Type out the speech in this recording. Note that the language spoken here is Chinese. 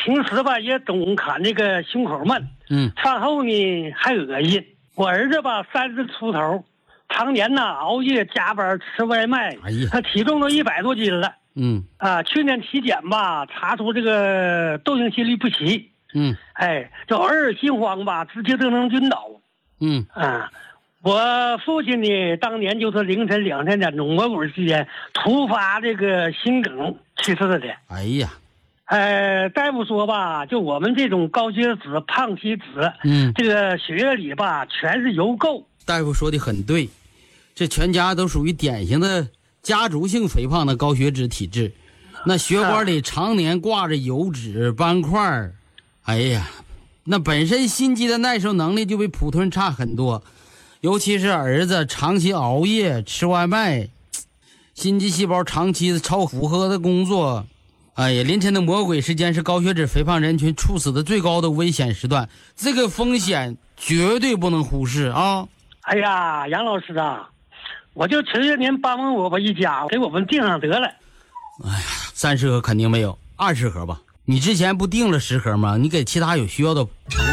平时吧也总看这个胸口闷，饭后呢还恶心。我儿子吧30出头，常年呢熬夜加班吃外卖，他体重都100多斤了。去年体检吧查出这个窦性心律不齐。就偶尔心慌吧，直接就能晕倒。我父亲呢，当年就是凌晨2、3点钟，我屋之间突发这个心梗去世的。 哎呀， 大夫说吧，就我们这种高血脂、胖体脂，这个血液里吧全是油垢。 大夫说的很对，这全家都属于典型的家族性肥胖的高血脂体质，那血管里常年挂着油脂斑块，哎呀，那本身心肌的耐受能力就比普通人差很多。尤其是儿子长期熬夜吃外卖，心肌细胞长期超负荷的工作，哎呀，凌晨的魔鬼时间是高血脂肥胖人群猝死的最高的危险时段，这个风险绝对不能忽视啊！ 哎呀，杨老师啊，我就求求您帮帮我吧，一家给我们订上得了。 哎呀，30盒肯定没有，20盒吧？你之前不订了10盒吗？你给其他有需要的朋友